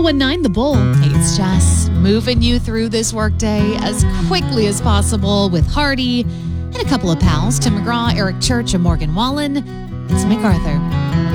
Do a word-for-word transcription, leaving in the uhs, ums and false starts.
one nine The Bull. Hey, it's Jess, moving you through this workday as quickly as possible with Hardy and a couple of pals, Tim McGraw, Eric Church, and Morgan Wallen. It's MacArthur.